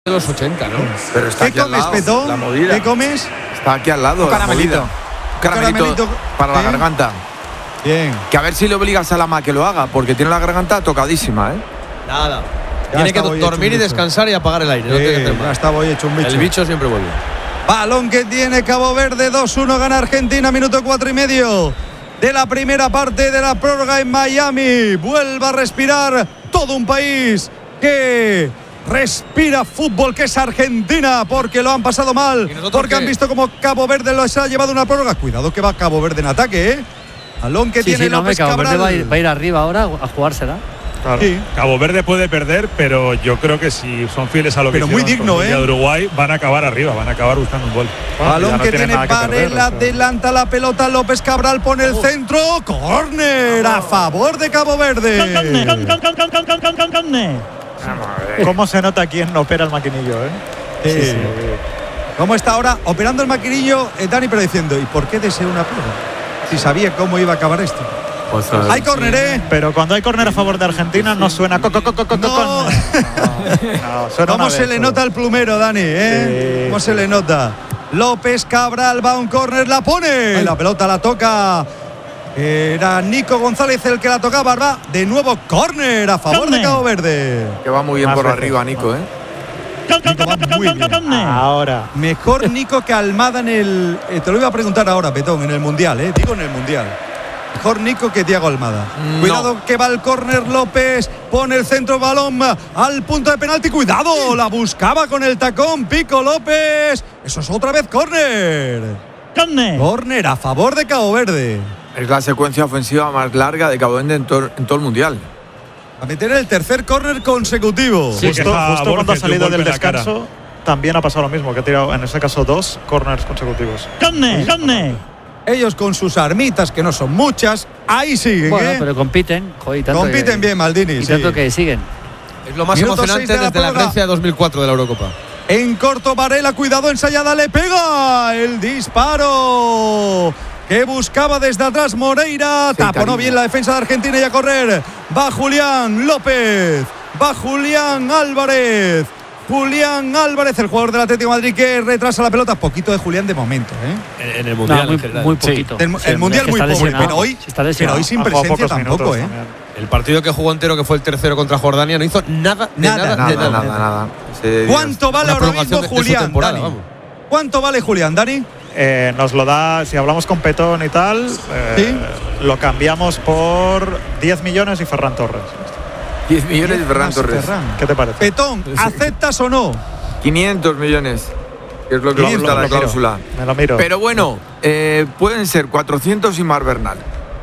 de los 80, ¿no? Pero está ¿Qué comes, Petón? La movida. ¿Qué comes? Está aquí al lado. Un caramelito. Caramelito para la garganta. Bien. Que a ver si le obligas a Lama que lo haga, porque tiene la garganta tocadísima, ¿eh? Nada. Ya Tiene que estaba hoy dormir hecho y un descansar y apagar el aire. No tiene que hacer Ya más. estaba hoy hecho un bicho. El bicho siempre vuelve. Balón que tiene Cabo Verde, 2-1 gana Argentina, minuto 4,5 de la primera parte de la prórroga en Miami. Vuelva a respirar todo un país que respira fútbol, que es Argentina, porque lo han pasado mal, porque han visto como Cabo Verde los ha llevado una prórroga. Cuidado que va Cabo Verde en ataque, ¿eh? Balón que tiene López Cabo Cabral. Verde va a ir arriba ahora a jugársela. Claro. Sí. Cabo Verde puede perder, pero yo creo que si son fieles a lo que Pero muy hicieron digno, con de Uruguay, van a acabar arriba, van a acabar buscando un gol. Balón Ya no que tiene tiene nada que perder, Varela, o sea. adelanta la pelota, López Cabral pone el centro, córner a favor de Cabo Verde. ¿Cómo se nota quién opera el maquinillo, Sí. ¿Cómo está ahora operando el maquinillo, Dani, pero diciendo, ¿y por qué deseo una prórroga? Si sabía cómo iba a acabar esto. Hay córner, ¿eh? Pero cuando hay córner a favor de Argentina no suena No. suena ¿Cómo una se vez le solo. nota el plumero, Dani? Sí, ¿Cómo se sí. le nota? López Cabral va a un córner, la pone. La pelota la toca. Era Nico González el que la tocaba. Va de nuevo córner a favor de Cabo Verde. Que va muy bien Más por veces. arriba, Nico, ¿eh? Nico va muy bien. Ahora. Mejor Nico que Almada en el. Te lo iba a preguntar ahora, Petón, en el Mundial, digo en el Mundial. Mejor Nico que Thiago Almada. No. Cuidado que va el córner López. Pone el centro balón al punto de penalti. Cuidado, la buscaba con el tacón Pico López. Eso es otra vez córner. Córner a favor de Cabo Verde. Es la secuencia ofensiva más larga de Cabo Verde en todo el mundial. A meter el tercer córner consecutivo. Sí. Justo queja cuando ha Borges de un salido golpe del en la cara. descanso también ha pasado lo mismo, que ha tirado en ese caso 2 corners consecutivos. Ellos con sus armitas, que no son muchas, ahí siguen, Bueno, pero compiten. Joder, y tanto compiten bien, Maldini. Y sí. tanto que siguen. Es lo más Minuto 6 emocionante de la desde la prórroga. Grecia 2004 de la Eurocopa. En corto, Varela, cuidado, ensayada, le pega el disparo que buscaba desde atrás Moreira. Sí, Taponó cariño. bien la defensa de Argentina y a correr. Va Julián López, va Julián Álvarez. Julián Álvarez, el jugador del Atlético de Madrid, que retrasa la pelota. Poquito de Julián de momento, ¿eh? En el Mundial, No, en general. muy poquito. El Mundial que muy está poco, lesionado. pero hoy, Sí, está pero lesionado. hoy sin Ha jugado presencia pocos tampoco, minutos ¿eh? también. El partido que jugó entero, que fue el tercero contra Jordania, no hizo nada, de Nada, nada, de Nada, nada. nada. Sí, ¿Cuánto vale Una ahora mismo prolongación de su Julián, temporada, Dani? vamos. ¿Cuánto vale Julián, Dani? Nos lo da, si hablamos con Petón y tal, Sí. lo cambiamos por 10 millones y Ferran Torres. 10 millones de Ferran Más Torres. Ferran. ¿Qué te parece? Petón, ¿aceptas o no? 500 millones. Que es lo que Lo- gusta lo la miro. cláusula. Me lo miro. Pero bueno, pueden ser 400 y Mar Bernal.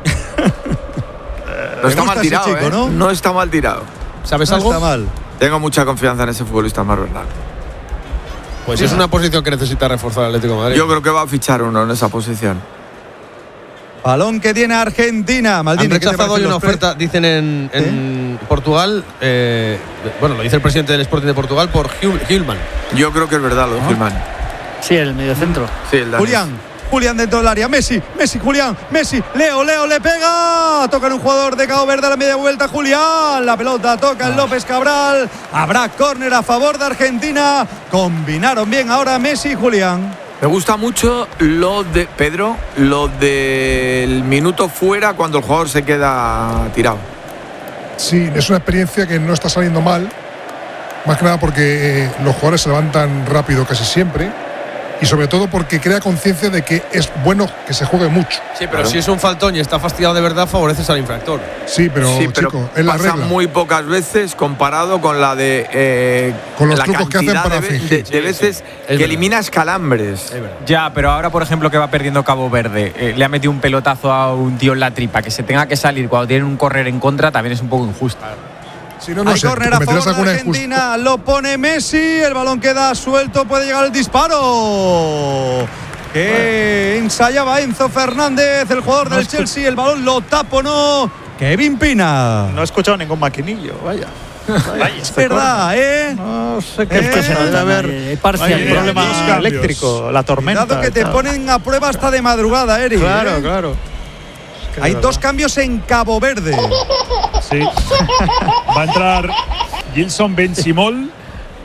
No está gusta mal ese tirado, chico, ¿eh? ¿no? No está mal tirado. ¿Sabes No algo? está mal. Tengo mucha confianza en ese futbolista Mar Bernal. Pues es una posición que necesita reforzar el Atlético de Madrid. Yo creo que va a fichar uno en esa posición. Balón que tiene Argentina. Maldini, Han ¿qué te rechazado hoy parecen una los pre- oferta, dicen en Portugal, bueno, lo dice el presidente del Sporting de Portugal, por Hillman. Yo creo que es verdad lo de Gilman. Sí, el mediocentro. Sí, el danés. Julián dentro del área. Messi, Julián, Messi. Leo le pega. Toca en un jugador de Cabo Verde a la media vuelta. Julián. La pelota toca en López Cabral. Habrá córner a favor de Argentina. Combinaron bien ahora Messi y Julián. Me gusta mucho lo de Pedro, lo del minuto fuera cuando el jugador se queda tirado. Sí, es una experiencia que no está saliendo mal, más que nada porque los jugadores se levantan rápido casi siempre y sobre todo porque crea conciencia de que es bueno que se juegue mucho. Sí, pero si es un faltón y está fastidiado de verdad, favoreces al infractor. Sí, pero chico, es la pasa regla. muy pocas veces comparado con la de Con los la trucos que hacen cantidad para de fingir. veces Es que verdad. eliminas calambres. Ya, pero ahora, por ejemplo, que va perdiendo Cabo Verde, le ha metido un pelotazo a un tío en la tripa, que se tenga que salir cuando tienen un correr en contra, también es un poco injusto. Si no, no Hay sé, córner a cometerás favor de alguna Argentina. Lo pone Messi. El balón queda suelto. Puede llegar el disparo. Que ensayaba Enzo Fernández, el jugador del Chelsea. El balón lo taponó Kevin Pina. No he escuchado ningún maquinillo, vaya. Es verdad, ¿eh? No sé qué Eh, se debe haber. Hay parcial. Hay un problema Dos cambios. eléctrico, la tormenta. Cuidado que te tal. ponen a prueba hasta de madrugada, Eric. Claro, ¿eh? claro. Que Hay de dos verdad. cambios en Cabo Verde. Sí. Va a entrar Gilson Ben Simol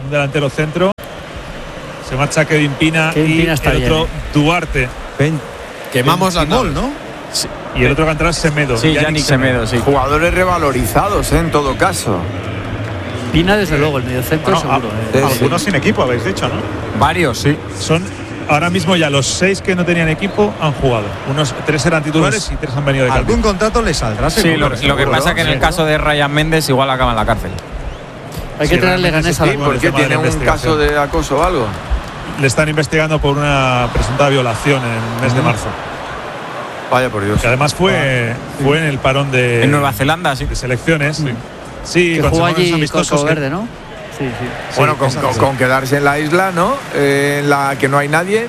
un delantero centro. Se marcha Kevin Pina y el otro Duarte. Quemamos la gol, ¿no? Sí. Y el otro que entra es Semedo. Sí, Yannick Semedo, sí. Jugadores revalorizados, en todo caso. Pina, desde luego, el mediocentro seguro. Algunos sin equipo, habéis dicho, ¿no? Varios, sí. Son ahora mismo ya los 6 que no tenían equipo han jugado. Unos 3 eran titulares y 3 han venido de cambio. Algún contrato le saldrá, seguro. Sí, lo que pasa es que en el caso de Ryan Méndez igual acaba en la cárcel. Hay que traerle ganas a la ¿Por qué tiene un caso de acoso o algo? Le están investigando por una presunta violación en el mes de marzo. Vaya por Dios. Que además fue en el parón de… En Nueva Zelanda, sí. De selecciones. Sí, que jugó allí con Cabo Verde, ¿no? Sí. Bueno, con quedarse en la isla, ¿no? En la que no hay nadie.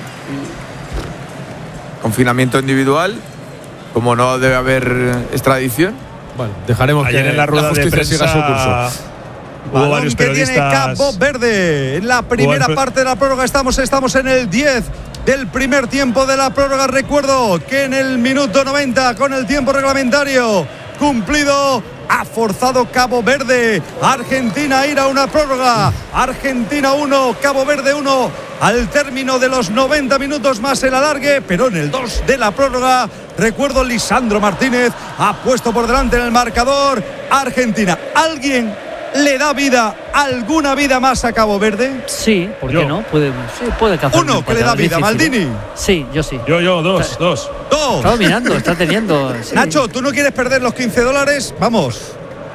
Confinamiento individual. Como no debe haber extradición. Bueno, dejaremos ayer que en la rueda de prensa siga su curso. Hubo varios que tiene Cabo Verde. En la primera parte de la prórroga estamos en el 10 del primer tiempo de la prórroga. Recuerdo que en el minuto 90, con el tiempo reglamentario cumplido, ha forzado Cabo Verde. Argentina a ir a una prórroga. Argentina 1, Cabo Verde 1. Al término de los 90 minutos más el alargue, pero en el 2 de la prórroga, recuerdo, Lisandro Martínez ha puesto por delante en el marcador Argentina. ¿Alguien le da vida, alguna vida más a Cabo Verde? Sí, ¿por qué no? Puede cazar. Uno que le da vida, Maldini. Sí, yo sí. Yo, dos. Está mirando, está teniendo. Sí. Nacho, ¿tú no quieres perder los $15? Vamos.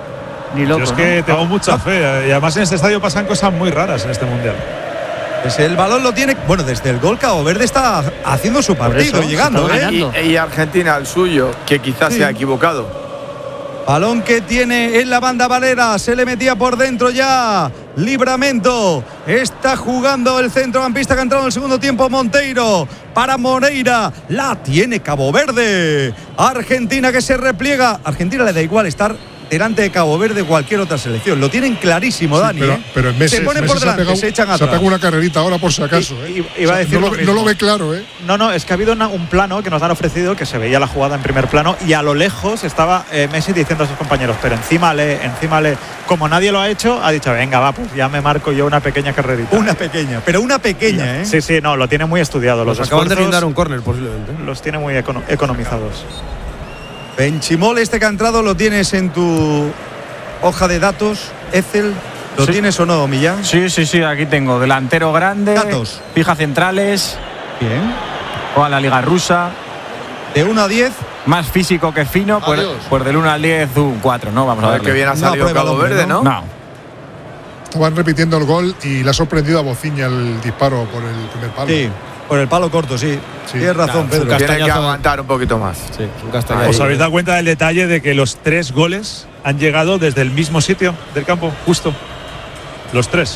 Ni loco. Yo es que tengo mucha fe. Y además en este estadio pasan cosas muy raras en este mundial. Pues el balón lo tiene. Bueno, desde el gol Cabo Verde está haciendo su partido, llegando. Y Argentina al suyo, que quizás se ha equivocado. Balón que tiene en la banda Valera, se le metía por dentro ya Livramento. Está jugando el centrocampista que ha entrado en el segundo tiempo, Monteiro. Para Moreira, la tiene Cabo Verde. Argentina que se repliega. Argentina le da igual estar delante de Cabo Verde cualquier otra selección. Lo tienen clarísimo, sí, Dani. Pero en Messi, se ponen por delante, se echan atrás. Se ha pegado una carrerita ahora por si acaso. Iba a decir no lo ve claro, ¿eh? No, es que ha habido un plano que nos han ofrecido que se veía la jugada en primer plano y a lo lejos estaba Messi diciendo a sus compañeros, pero encima como nadie lo ha hecho, ha dicho, venga, va, pues ya me marco yo una pequeña carrerita. Una pequeña, ¿eh? Sí, no, lo tiene muy estudiado. Los acaban de brindar un córner, posiblemente. Los tiene muy economizados. Benchimol, este que ha entrado, lo tienes en tu hoja de datos, Excel. ¿Lo tienes o no, Millán? Sí, aquí tengo. Delantero grande. Datos. Fija centrales. Bien. O a la Liga Rusa. De 1 a 10. Más físico que fino, pues del 1 al 10, un 4, ¿no? Vamos a ver. Que bien ha salido Cabo Verde, ¿no? No. Estaban repitiendo el gol y le ha sorprendido a Bociña el disparo por el primer palo. Sí, por el palo corto, sí. Tienes razón, Pedro. Tiene que aguantar un poquito más. Sí, un castañazo. ¿Os habéis dado cuenta del detalle de que los 3 goles han llegado desde el mismo sitio del campo? Justo. Los 3.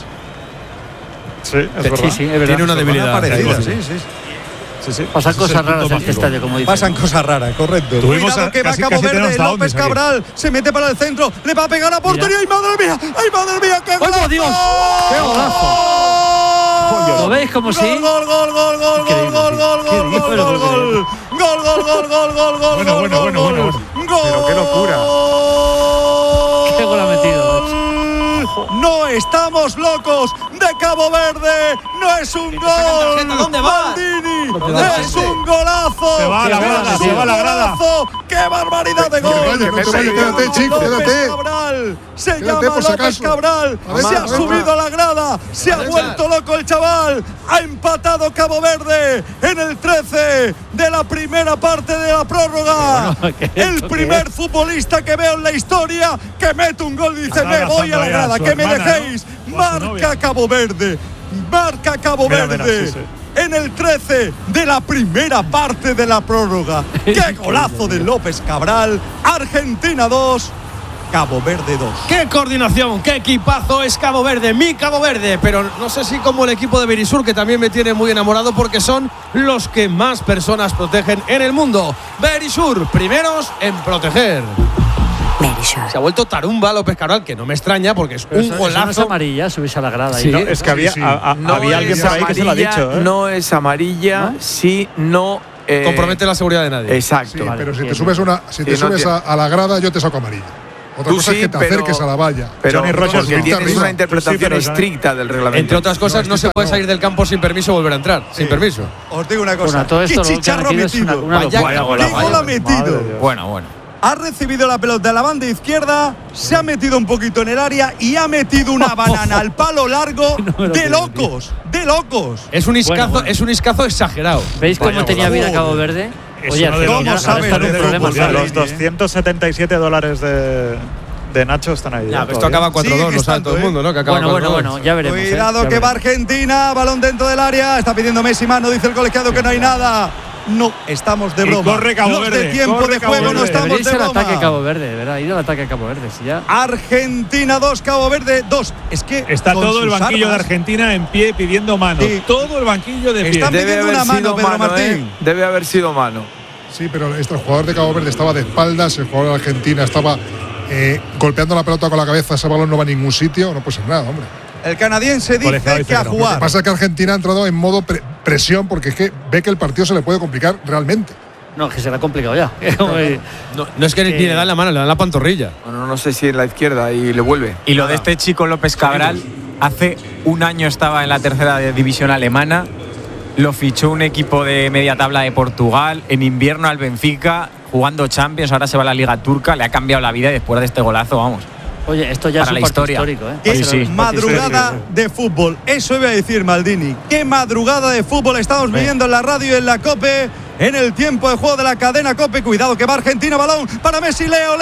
Sí, es verdad. Sí, es verdad. Tiene una debilidad parecida, sí. Pasan cosas raras en este estadio, como dice. Pasan cosas raras, correcto. Cuidado que va Cabo Verde, López Cabral se mete para el centro, le va a pegar a portería. ¡Ay, madre mía! ¡Qué golazo! ¡Ay, Dios! ¡Qué golazo! ¿Lo veis como sí? Gol. Bueno. Pero qué locura. ¡Qué gol ha metido! No estamos locos de Cabo Verde. No es un gol. ¿Dónde va? Maldini. Es un golazo. Se va a la grada. ¡Qué barbaridad de gol! Quédate, chico, quédate. Se llama López Cabral. Se ha subido a la grada. Se ha vuelto loco el chaval. Ha empatado Cabo Verde en el 13 de la primera parte de la prórroga. El primer futbolista que veo en la historia que mete un gol y dice, me voy a la grada, que me dejéis. Marca Cabo Verde. Marca Cabo Verde. En el 13 de la primera parte de la prórroga. ¡Qué golazo de López Cabral! Argentina 2, Cabo Verde 2. ¡Qué coordinación! ¡Qué equipazo es Cabo Verde! Mi Cabo Verde, pero no sé si como el equipo de Berisur, que también me tiene muy enamorado porque son los que más personas protegen en el mundo. Berisur, primeros en proteger. Se ha vuelto tarumba López Cabral, que no me extraña porque es un golazo. No es amarilla, subirse a la grada. Sí, ¿no? Es que había alguien por ahí que se lo ha dicho. No es amarilla, si no compromete la seguridad de nadie. Exacto. Sí, pero si te subes a la grada, yo te saco amarilla. Otra cosa es que te acerques a la valla. Pero Johnny Rogers, porque tienes arriba. una interpretación Sí, pero estricta del reglamento. Entre otras cosas, no se puede salir del campo sin permiso y volver a entrar. Sin permiso. Os digo una cosa. Bueno, todo esto ¿Qué lo que ha chicharro metido es metido? una Vaya locura. golazo. ¿Qué gol ha metido? Bueno. Ha recibido la pelota de la banda izquierda, se ha metido un poquito en el área y ha metido una banana al palo largo de locos, de locos. Es un iscazo, Bueno. es un iscazo exagerado. ¿Veis cómo Vaya tenía vida golazo. Cabo Verde? Es Oye, uno al de los- final ¿Cómo ahora sabes está en un de problema. fútbol, ¿sabes? Salini? Los 277 dólares de Nacho están ahí. Ya, ¿eh? esto acaba 4-2, Sigue lo sabe estando, todo el mundo, ¿no? Que acaba Bueno, 4-2. ya veremos. Cuidado ya que va veremos. Argentina, balón dentro del área, está pidiendo Messi mano, dice el colegiado que no hay nada. No, estamos de Y broma. corre Cabo Los Verde, de tiempo corre de Cabo juego no Verde. estamos Debería de ir al ataque broma. Cabo Verde, de verdad, ir al ataque Cabo Verde. Si ya. Argentina 2, Cabo Verde 2. Es que Está con todo el sus banquillo de armas Argentina en pie pidiendo mano. Sí. Todo el banquillo de pie. Están Debe pidiendo haber una mano, sido Pedro mano, Martín. Debe haber sido mano. Sí, pero el jugador de Cabo Verde estaba de espaldas, el jugador de Argentina estaba golpeando la pelota con la cabeza, ese balón no va a ningún sitio, no puede ser nada, hombre. El canadiense Colegiado dice dice que a que no. Lo que jugar. pasa es que Argentina ha entrado en modo presión porque es que ve que el partido se le puede complicar realmente. No, que se le ha complicado ya. No es que ni le dan la mano, le dan la pantorrilla. Bueno, no sé si en la izquierda y le vuelve. Y lo de este chico López Cabral, hace un año estaba en la tercera división alemana, lo fichó un equipo de media tabla de Portugal, en invierno al Benfica, jugando Champions, ahora se va a la Liga Turca, le ha cambiado la vida y después de este golazo, vamos. Oye, esto ya Para es la un partido historia. histórico, ¿eh? Qué Sí, sí. madrugada de fútbol. Eso iba a decir Maldini. Qué madrugada de fútbol estamos viviendo en la radio y en la COPE. En el tiempo de juego de la cadena COPE. Cuidado que va Argentina, balón para Messi, Leo,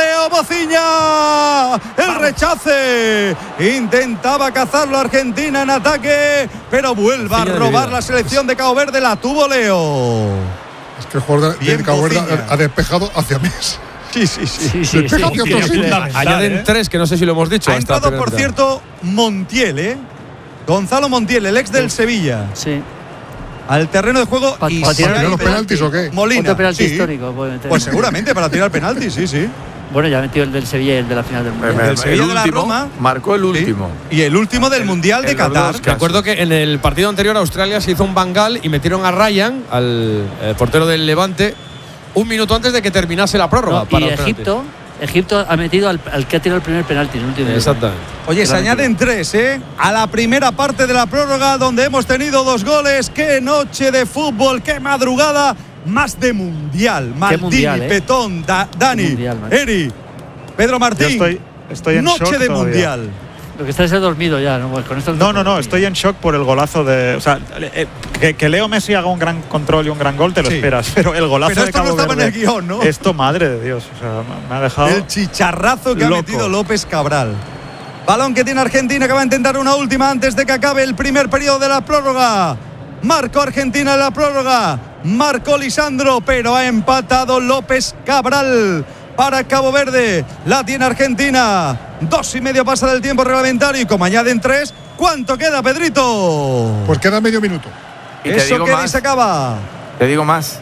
Bociña. El rechace. Intentaba cazarlo Argentina en ataque, pero vuelve a Bociña de robar vida. la selección de Cabo Verde. La tuvo Leo. Es que el jugador Bien, de Cabo Verde Bociña. ha despejado hacia Messi. Sí, sí, sí. Sí, sí, Despeja sí. hacia otro sitio. fundamental, Añaden 3, que no sé si lo hemos dicho. Ha a esta entrado, por primera cierto, Montiel, ¿eh? Gonzalo Montiel, el ex del Sevilla. Sí. Al terreno de juego Pa- y pa si tirar hay los penaltis o qué? Molina. Otro penalti sí. histórico. puede meter. Pues seguramente para tirar penalti, sí, sí. Bueno, ya ha metido el del Sevilla y el de la final del Mundial. El Sevilla de la Roma. Marcó el último. Sí. Y el último del Mundial de en los Qatar. dos Recuerdo que en el partido anterior Australia se hizo un bangal y metieron a Ryan, al portero del Levante, un minuto antes de que terminase la prórroga. No, para y los penaltis. Egipto ha metido al que ha tirado el primer penalti en el último minuto. Exactamente. Oye, se añaden 3, ¿eh? A la primera parte de la prórroga donde hemos tenido 2 goles. ¡Qué noche de fútbol! ¡Qué madrugada! Más de mundial. Maldini, mundial, ¿eh? Petón, Dani, mundial, macho. Eri, Pedro Yo Martín. estoy en noche shock de todavía. mundial. Lo que está es dormido ya, ¿no? Pues con esto No, estoy en shock por el golazo de. O sea, que Leo Messi haga un gran control y un gran gol, te lo Sí. esperas. Pero el golazo Pero de esto no Cabo estaba en Verde, el guión, ¿no? Esto, madre de Dios. O sea, me ha dejado. El chicharrazo que ha loco. metido López Cabral. Balón que tiene Argentina, que va a intentar una última antes de que acabe el primer periodo de la prórroga. Marcó Argentina en la prórroga. Marcó Lisandro, pero ha empatado López Cabral para Cabo Verde. La tiene Argentina. 2:30 pasa del tiempo reglamentario y como añaden 3, ¿cuánto queda, Pedrito? Pues queda medio minuto. Y te Eso digo que más. ni se acaba. Te digo más.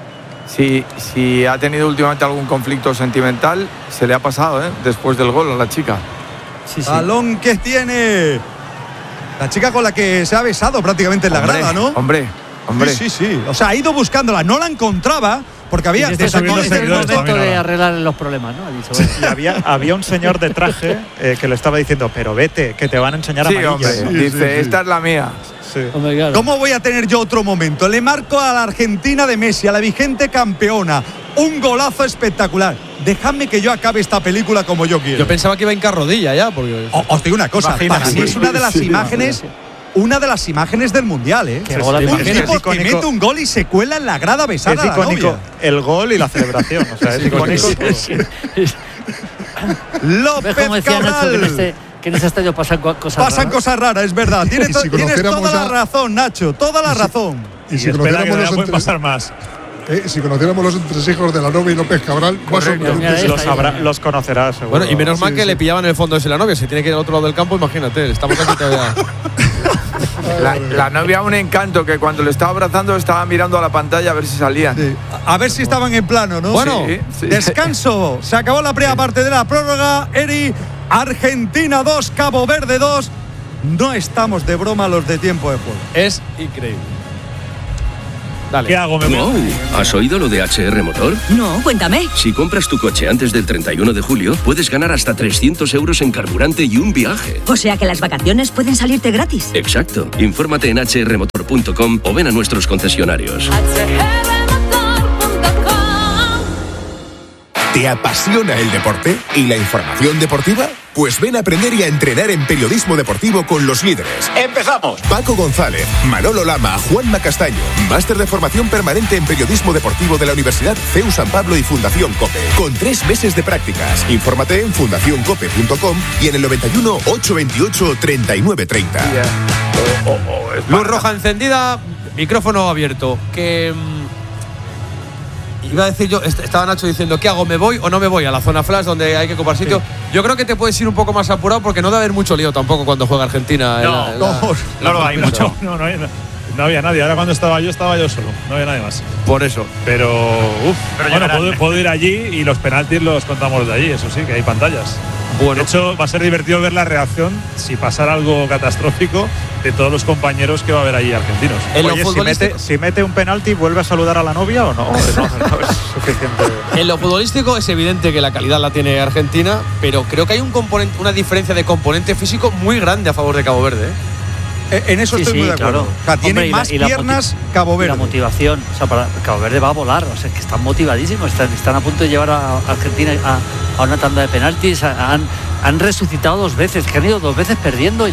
Si ha tenido últimamente algún conflicto sentimental, se le ha pasado, ¿eh? Después del gol a la chica. Sí, sí. Balón que tiene la chica con la que se ha besado prácticamente en la Hombre, grada, ¿no? Hombre. Sí, sí. O sea, ha ido buscándola, no la encontraba porque había Este es el desacones subiendo momento del seguidores momento. también de ahora. arreglar los problemas, ¿no? Ha dicho, bueno. Y había un señor de traje que le estaba diciendo, pero vete, que te van a enseñar Sí, amarillas. hombre. Dice, esta es la mía. Sí. Hombre, claro. ¿Cómo voy a tener yo otro momento? Le marco a la Argentina de Messi, a la vigente campeona. Un golazo espectacular. Dejadme que yo acabe esta película como yo quiero. Yo pensaba que iba a hincar rodilla ya, porque. Os digo una cosa, Imagina, para mí es una de las sí, imágenes. Una de las imágenes del mundial, ¿eh? Qué gol ha Un metido. Es tipo que icónico. mete un gol y se cuela en la grada Es besada a la icónico novia. el gol y la celebración. O sea, es icónico. ¿Ves López cómo decía Nacho Cabral. que en ese estadio pasan cosas Pasan raras? cosas raras, es verdad. Tienes, Y si tienes conociéramos toda la a- razón, Nacho, toda la razón. Y Y si espera que conociéramos, todavía los pueden pasar más. si conociéramos los entresijos de la novia y López Cabral, más o Correcto. menos. Mira, ahí Los, está, sabrá- ahí. los conocerás, seguro. Bueno, y menos mal Sí, que sí. le pillaban el fondo ese la novia. Si tiene que ir al otro lado del campo, imagínate. Estamos aquí todavía. La novia, un encanto, que cuando le estaba abrazando estaba mirando a la pantalla a ver si salían. Sí. A ver si estaban en plano, ¿no? Bueno, Sí, sí. Descanso. Se acabó la primera parte de la prórroga. Eri, Argentina 2, Cabo Verde 2. No estamos de broma los de tiempo de juego. Es increíble. Dale. ¿Qué hago? ¿Me voy? Wow, ¿has oído lo de HR Motor? No, cuéntame. Si compras tu coche antes del 31 de julio, puedes ganar hasta 300 euros en carburante y un viaje. O sea que las vacaciones pueden salirte gratis. Exacto. Infórmate en hrmotor.com o ven a nuestros concesionarios. ¿Te apasiona el deporte y la información deportiva? Pues ven a aprender y a entrenar en periodismo deportivo con los líderes. ¡Empezamos! Paco González, Manolo Lama, Juanma Castaño. Máster de formación permanente en periodismo deportivo de la Universidad CEU San Pablo y Fundación COPE. Con 3 meses de prácticas. Infórmate en fundacioncope.com y en el 91 828 3930. Luz roja encendida, micrófono abierto. Que iba a decir yo, estaba Nacho diciendo, ¿qué hago? ¿Me voy o no me voy a la zona flash donde hay que ocupar sitio? Sí. Yo creo que te puedes ir un poco más apurado porque no debe haber mucho lío tampoco cuando juega Argentina. No lo hay mucho. No había nadie. Ahora cuando estaba yo solo. No había nadie más. Por eso. Pero puedo ir allí y los penaltis los contamos de allí. Eso sí, que hay pantallas. Bueno. De hecho, va a ser divertido ver la reacción si pasara algo catastrófico de todos los compañeros que va a haber allí argentinos. Oye, si mete un penalti, ¿vuelve a saludar a la novia o no? No es suficiente. En lo futbolístico es evidente que la calidad la tiene Argentina, pero creo que hay una diferencia de componente físico muy grande a favor de Cabo Verde. En eso estoy muy de acuerdo. Claro. O sea, tiene más piernas Cabo Verde. Y la motivación, o sea, Cabo Verde va a volar, o sea, que están motivadísimos, están a punto de llevar a Argentina a una tanda de penaltis, han resucitado 2 veces, que han ido 2 veces perdiendo.